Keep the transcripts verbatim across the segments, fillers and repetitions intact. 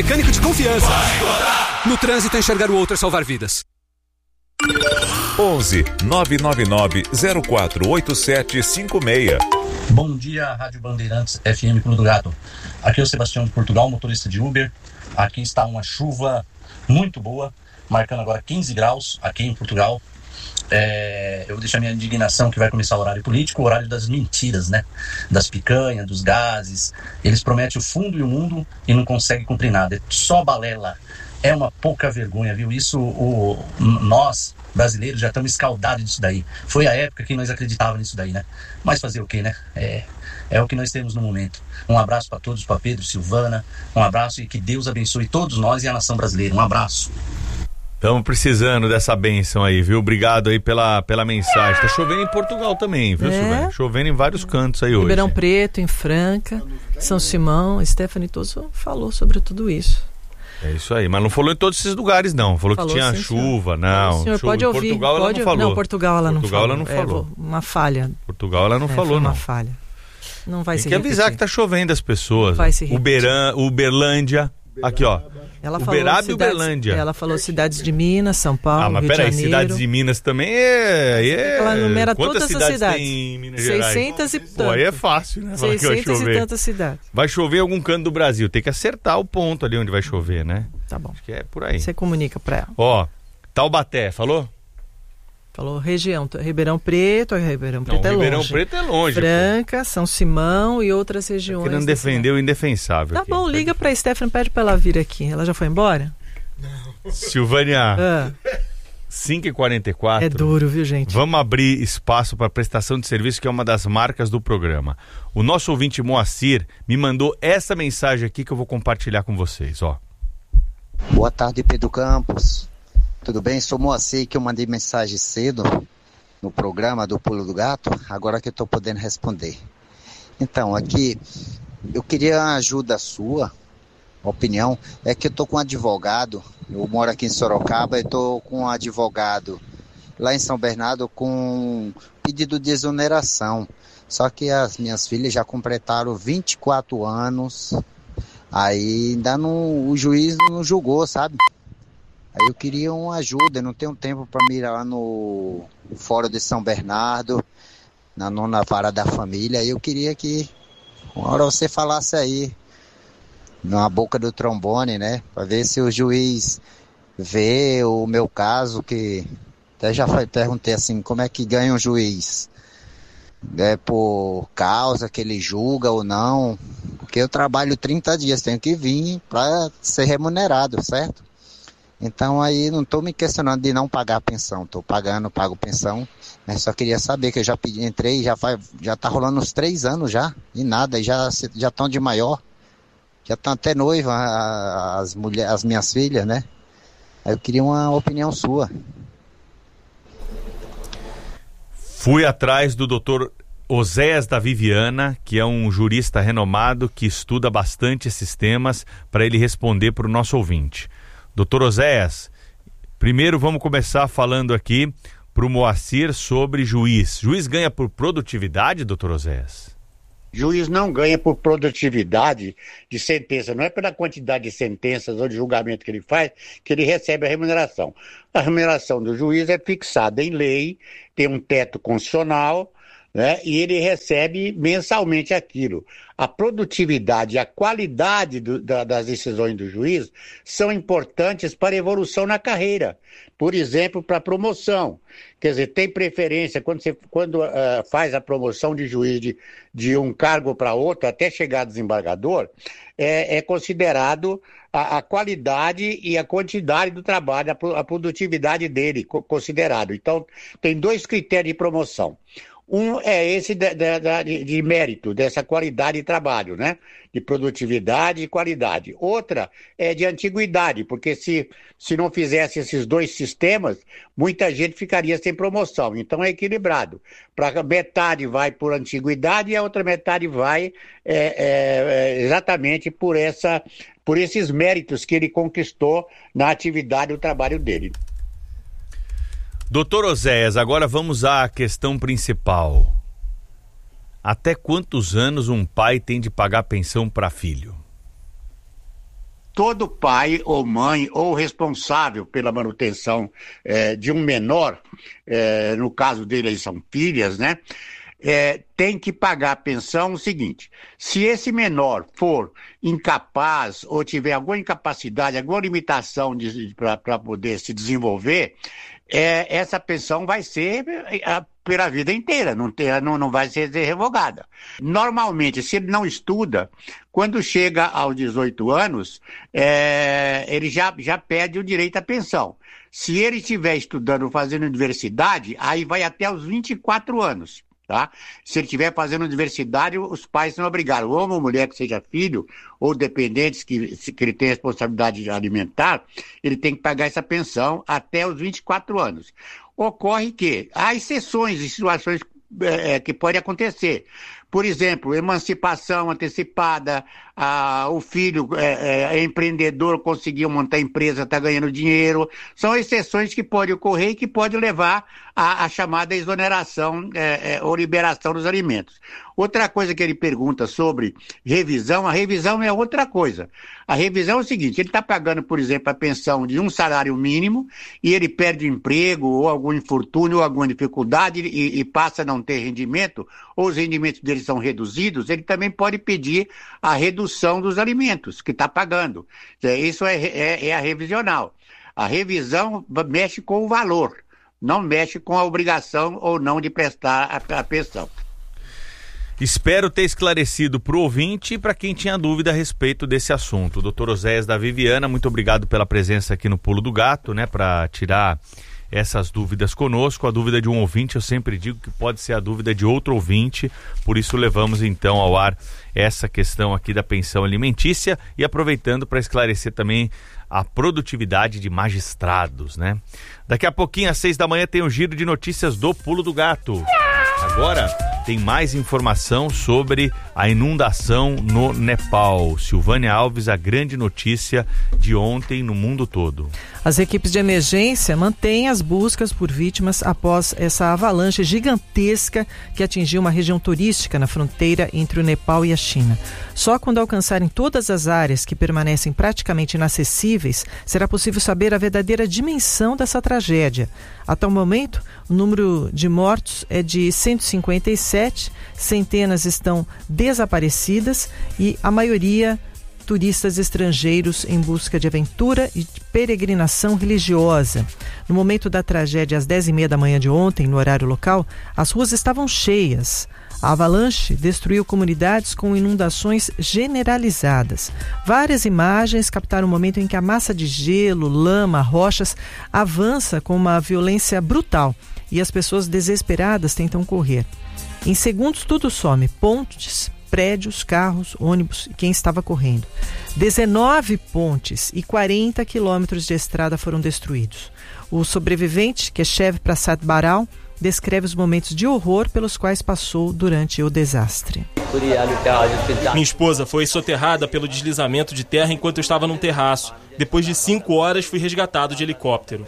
Mecânico de confiança. No trânsito, enxergar o outro é salvar vidas. onze nove nove nove zero quatro oito sete cinco seis. Bom dia, Rádio Bandeirantes F M Pulo do Gato. Aqui é o Sebastião de Portugal, motorista de Uber. Aqui está uma chuva muito boa, marcando agora quinze graus aqui em Portugal. É, eu vou deixar minha indignação que vai começar o horário político, o horário das mentiras, né? Das picanhas, dos gases. Eles prometem o fundo e o mundo e não conseguem cumprir nada. É só balela. É uma pouca vergonha, viu? Isso, o, nós, brasileiros, já estamos escaldados disso daí. Foi a época que nós acreditávamos nisso daí, né? Mas fazer o quê, né? É, é o que nós temos no momento. Um abraço para todos, para Pedro, Silvana. Um abraço e que Deus abençoe todos nós e a nação brasileira. Um abraço. Estamos precisando dessa bênção aí, viu? Obrigado aí pela, pela mensagem. Tá chovendo em Portugal também, viu, É. Silvana? Chovendo em vários cantos aí hoje. Ribeirão Preto, em Franca, São Simão. Stephanie Tosso falou sobre tudo isso. É isso aí, mas não falou em todos esses lugares, não. Falou, Falou que tinha sim, chuva, senhor. não. O senhor Chuva pode em ouvir. Portugal ela pode... não falou. Não, Portugal ela não Portugal falou. ela não falou. É, uma falha. Portugal ela não É, falou, foi uma não. falha. Não vai Tem se que avisar repetir. que tá chovendo as pessoas. Vai se repetir. Uberan, Uberlândia. Aqui, ó. Ela falou Uberaba e cidades- Uberlândia. Ela falou cidades de Minas, São Paulo, Ah, mas Rio peraí, de Janeiro. cidades de Minas também é... aí é... Ela numera Quantas todas as cidades cidades. tem em Minas Gerais? seiscentas e Pô, aí é fácil, né? Falar que vai seiscentas e chover. tantas cidades. Vai chover em algum canto do Brasil. Tem que acertar o ponto ali onde vai chover, né? Tá bom. Acho que é por aí. Você comunica pra ela. Ó, Taubaté, falou? Falou região, Ribeirão Preto, Ribeirão Preto Não, é Ribeirão longe. Preto é longe. Franca, São Simão e outras Pô. regiões. Querendo da defender o indefensável. Tá aqui. bom, liga pra Stephanie, pede pra ela vir aqui. Ela já foi embora? Silvânia, Ah, cinco e quarenta e quatro. é duro, viu, gente? Vamos abrir espaço para prestação de serviço, que é uma das marcas do programa. O nosso ouvinte Moacir me mandou essa mensagem aqui que eu vou compartilhar com vocês, ó. Boa tarde, Pedro Campos. Tudo bem? Sou Moacir, que eu mandei mensagem cedo no programa do Pulo do Gato, agora que eu estou podendo responder. Então, aqui, eu queria a ajuda sua, opinião, é que eu estou com um advogado, eu moro aqui em Sorocaba, eu estou com um advogado lá em São Bernardo com pedido de exoneração. Só que as minhas filhas já completaram vinte e quatro anos, aí ainda não, o juiz não julgou, sabe? Aí eu queria uma ajuda, eu não tenho tempo para me ir lá no Fórum de São Bernardo, na nona vara da família, aí eu queria que uma hora você falasse aí, na boca do trombone, né? Para ver se o juiz vê o meu caso, que até já perguntei assim, como é que ganha um juiz? É por causa que ele julga ou não? Porque eu trabalho trinta dias, tenho que vir para ser remunerado, certo? Então aí não estou me questionando de não pagar a pensão, estou pagando, pago pensão, mas só queria saber que eu já pedi, entrei, já faz, já tá rolando uns três anos já, e nada, e já já estão de maior, já estão até noiva as mulheres, as minhas filhas, né? Aí eu queria uma opinião sua. Fui atrás do doutor Oséias da Viviana, que é um jurista renomado que estuda bastante esses temas, para ele responder para o nosso ouvinte. Doutor Oséias, primeiro vamos começar falando aqui para o Moacir sobre juiz. Juiz ganha por produtividade, doutor Oséias? Juiz não ganha por produtividade de sentença, não é pela quantidade de sentenças ou de julgamento que ele faz que ele recebe a remuneração. A remuneração do juiz é fixada em lei, tem um teto constitucional, né, e ele recebe mensalmente aquilo. A produtividade e a qualidade do, da, das decisões do juiz são importantes para a evolução na carreira. Por exemplo, para a promoção. Quer dizer, tem preferência, quando você quando, uh, faz a promoção de juiz de, de um cargo para outro, até chegar a desembargador, é, é considerado a, a qualidade e a quantidade do trabalho, a, a produtividade dele co- considerado. Então, tem dois critérios de promoção. Um é esse de, de, de, de mérito, dessa qualidade de trabalho, né? De produtividade e qualidade. Outra é de antiguidade, porque se, se não fizesse esses dois sistemas, muita gente ficaria sem promoção. Então é equilibrado. Para metade vai por antiguidade e a outra metade vai é, é, exatamente por, essa, por esses méritos que ele conquistou na atividade e o trabalho dele. Doutor Oséias, agora vamos à questão principal. Até quantos anos um pai tem de pagar pensão para filho? todo pai ou mãe ou responsável pela manutenção é, de um menor, é, no caso dele aí são filhas, né? É, tem que pagar a pensão o seguinte: se esse menor for incapaz ou tiver alguma incapacidade, alguma limitação de, para poder se desenvolver, é, essa pensão vai ser a, pela vida inteira, não, ter, não, não vai ser revogada. Normalmente, se ele não estuda, quando chega aos dezoito anos, é, ele já, já perde o direito à pensão. Se ele estiver estudando, fazendo universidade, aí vai até os vinte e quatro anos. Tá? Se ele estiver fazendo universidade, os pais são obrigados, ou uma mulher que seja filho, ou dependentes que, que ele tem responsabilidade alimentar, ele tem que pagar essa pensão até os vinte e quatro anos. Ocorre que há exceções e situações é, que podem acontecer. Por exemplo, emancipação antecipada, ah, o filho é, é empreendedor, conseguiu montar empresa, está ganhando dinheiro. São exceções que podem ocorrer e que podem levar à, à chamada exoneração é, é, ou liberação dos alimentos. Outra coisa que ele pergunta sobre revisão, a revisão é outra coisa. A revisão é o seguinte: ele está pagando, por exemplo, a pensão de um salário mínimo e ele perde emprego ou algum infortúnio ou alguma dificuldade e, e passa a não ter rendimento, ou os rendimentos dele são reduzidos, ele também pode pedir a redução dos alimentos que está pagando. Isso é, é, é a revisional. A revisão mexe com o valor, não mexe com a obrigação ou não de prestar a, a pensão. Espero ter esclarecido para o ouvinte e para quem tinha dúvida a respeito desse assunto. doutor Oséias da Viviana, muito obrigado pela presença aqui no Pulo do Gato, né, para tirar essas dúvidas conosco. A dúvida de um ouvinte, eu sempre digo que pode ser a dúvida de outro ouvinte, por isso levamos então ao ar essa questão aqui da pensão alimentícia e aproveitando para esclarecer também a produtividade de magistrados, né? Daqui a pouquinho, às seis da manhã, tem um giro de notícias do Pulo do Gato. Agora tem mais informação sobre a inundação no Nepal. Silvânia Alves, a grande notícia de ontem no mundo todo. As equipes de emergência mantêm as buscas por vítimas após essa avalanche gigantesca que atingiu uma região turística na fronteira entre o Nepal e a China. Só quando alcançarem todas as áreas que permanecem praticamente inacessíveis, será possível saber a verdadeira dimensão dessa tragédia. Até o momento, o número de mortos é de cento e cinquenta e sete, centenas estão desaparecidas e a maioria turistas estrangeiros em busca de aventura e de peregrinação religiosa. No momento da tragédia, às dez e meia da manhã de ontem, no horário local, as ruas estavam cheias. A avalanche destruiu comunidades com inundações generalizadas. Várias imagens captaram o momento em que a massa de gelo, lama, rochas avança com uma violência brutal e as pessoas desesperadas tentam correr. Em segundos tudo some, pontes, prédios, carros, ônibus e quem estava correndo. dezenove pontes e quarenta quilômetros de estrada foram destruídos. O sobrevivente, Keshev Prasad Baral, descreve os momentos de horror pelos quais passou durante o desastre. Minha esposa foi soterrada pelo deslizamento de terra enquanto eu estava num terraço. Depois de cinco horas, fui resgatado de helicóptero.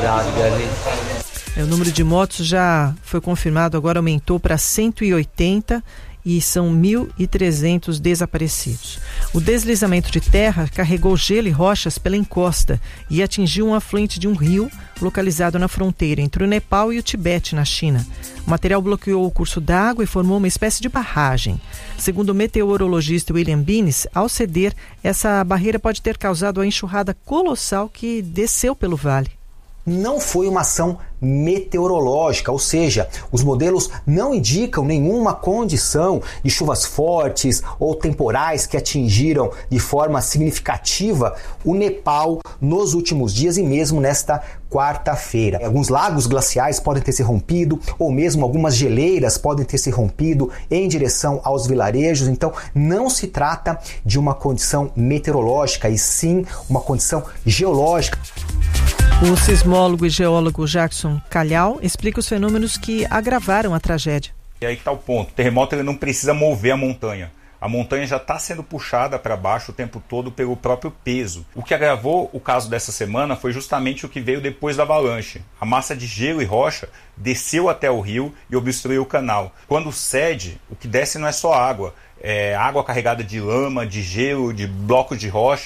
O número de mortos já foi confirmado, agora aumentou para cento e oitenta e são mil e trezentos desaparecidos. O deslizamento de terra carregou gelo e rochas pela encosta e atingiu um afluente de um rio localizado na fronteira entre o Nepal e o Tibete, na China. O material bloqueou o curso d'água e formou uma espécie de barragem. Segundo o meteorologista William Binnis, ao ceder, essa barreira pode ter causado a enxurrada colossal que desceu pelo vale. Não foi uma ação meteorológica, ou seja, os modelos não indicam nenhuma condição de chuvas fortes ou temporais que atingiram de forma significativa o Nepal nos últimos dias e mesmo nesta quarta-feira. Alguns lagos glaciais podem ter se rompido ou mesmo algumas geleiras podem ter se rompido em direção aos vilarejos, então não se trata de uma condição meteorológica e sim uma condição geológica. O sismólogo e geólogo Jackson Calhau explica os fenômenos que agravaram a tragédia. E aí que está o ponto. O terremoto ele não precisa mover a montanha. A montanha já está sendo puxada para baixo o tempo todo pelo próprio peso. O que agravou o caso dessa semana foi justamente o que veio depois da avalanche. A massa de gelo e rocha desceu até o rio e obstruiu o canal. Quando cede, o que desce não é só água. É água carregada de lama, de gelo, de blocos de rocha.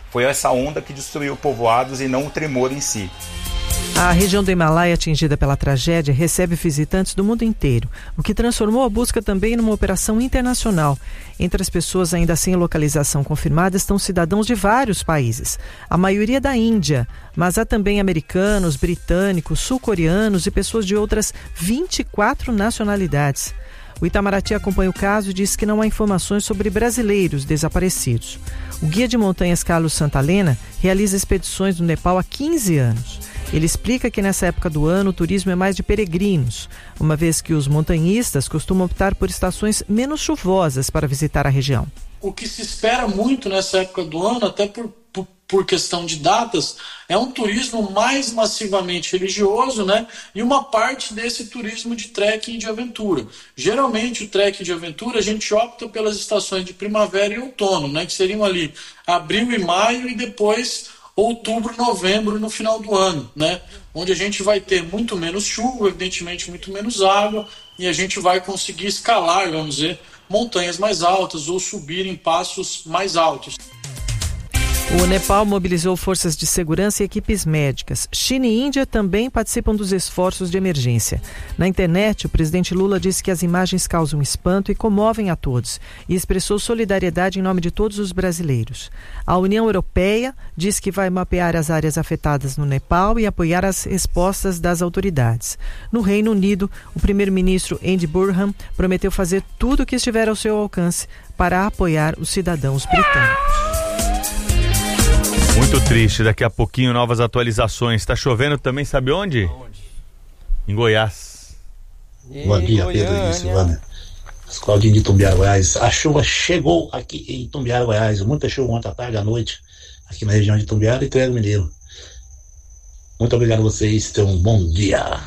Foi essa onda que destruiu povoados e não o tremor em si. A região do Himalaia atingida pela tragédia recebe visitantes do mundo inteiro, o que transformou a busca também numa operação internacional. Entre as pessoas ainda sem localização confirmada estão cidadãos de vários países, a maioria da Índia, mas há também americanos, britânicos, sul-coreanos e pessoas de outras vinte e quatro nacionalidades. O Itamaraty acompanha o caso e diz que não há informações sobre brasileiros desaparecidos. O guia de montanhas Carlos Santalena realiza expedições no Nepal há quinze anos. Ele explica que nessa época do ano o turismo é mais de peregrinos, uma vez que os montanhistas costumam optar por estações menos chuvosas para visitar a região. O que se espera muito nessa época do ano, até por, por, por questão de datas, é um turismo mais massivamente religioso, né? E uma parte desse turismo de trekking de aventura. Geralmente o trekking de aventura a gente opta pelas estações de primavera e outono, né? Que seriam ali abril e maio e depois outubro, novembro no final do ano, né? Onde a gente vai ter muito menos chuva, evidentemente muito menos água, e a gente vai conseguir escalar, vamos dizer, montanhas mais altas ou subir em passos mais altos. O Nepal mobilizou forças de segurança e equipes médicas. China e Índia também participam dos esforços de emergência. Na internet, o presidente Lula disse que as imagens causam espanto e comovem a todos e expressou solidariedade em nome de todos os brasileiros. A União Europeia diz que vai mapear as áreas afetadas no Nepal e apoiar as respostas das autoridades. No Reino Unido, o primeiro-ministro Andy Burnham prometeu fazer tudo o que estiver ao seu alcance para apoiar os cidadãos britânicos. Muito triste, daqui a pouquinho novas atualizações. Está chovendo também, sabe onde? Onde? Em Goiás. Bom dia, Pedro e Silvana. Claudinho de Itumbiara, Goiás. A chuva chegou aqui em Itumbiara, Goiás. Muita chuva ontem à tarde, à noite, aqui na região de Itumbiara e Triângulo Mineiro. Muito obrigado a vocês, tenham um bom dia.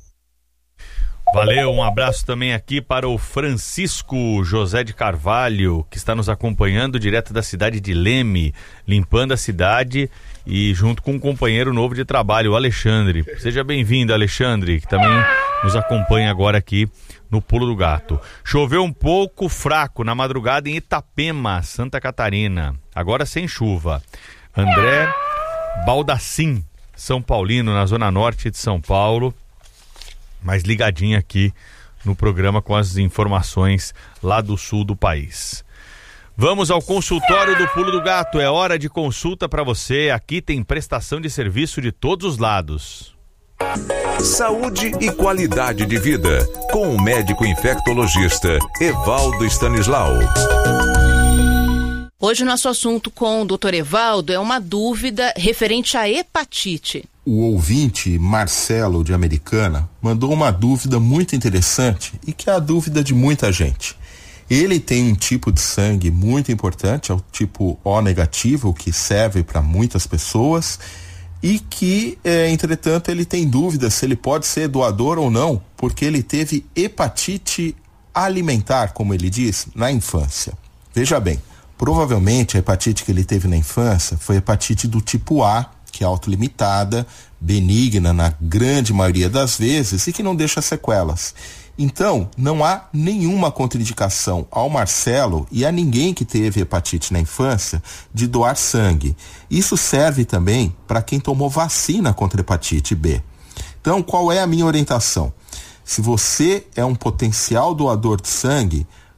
Valeu, um abraço também aqui para o Francisco José de Carvalho, que está nos acompanhando direto da cidade de Leme, limpando a cidade e junto com um companheiro novo de trabalho, o Alexandre. Seja bem-vindo, Alexandre, que também nos acompanha agora aqui no Pulo do Gato. Choveu um pouco fraco na madrugada em Itapema, Santa Catarina, agora sem chuva. André Baldassim, São Paulino, na zona norte de São Paulo, mais ligadinho aqui no programa com as informações lá do sul do país. Vamos ao consultório do Pulo do Gato. É hora de consulta para você. Aqui tem prestação de serviço de todos os lados. Saúde e qualidade de vida, com o médico infectologista Evaldo Stanislau. Hoje o nosso assunto com o doutor Evaldo é uma dúvida referente à hepatite. O ouvinte Marcelo, de Americana, mandou uma dúvida muito interessante e que é a dúvida de muita gente. Ele tem um tipo de sangue muito importante, é o tipo O negativo, que serve para muitas pessoas e que, é, entretanto, ele tem dúvida se ele pode ser doador ou não, porque ele teve hepatite alimentar, como ele diz, na infância. Veja bem, provavelmente a hepatite que ele teve na infância foi hepatite do tipo A, que é autolimitada, benigna na grande maioria das vezes e que não deixa sequelas. Então, não há nenhuma contraindicação ao Marcelo e a ninguém que teve hepatite na infância de doar sangue. Isso serve também para quem tomou vacina contra hepatite B. Então, qual é a minha orientação? Se você é um potencial doador de sangue,